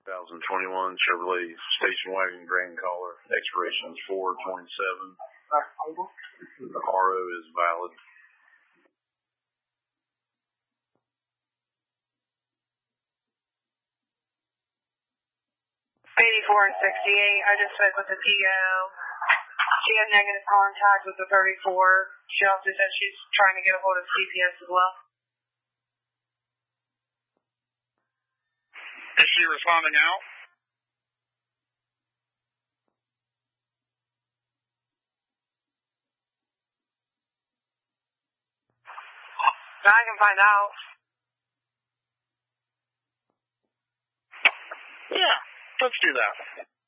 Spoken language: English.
2021 Chevrolet station wagon grain caller. Expiration is 4/27. The RO is valid. 84 and 68. I just spoke with the PO. She had negative contact with the 34. She also said she's trying to get a hold of CPS as well. Is she responding now? I can find out. Yeah, let's do that.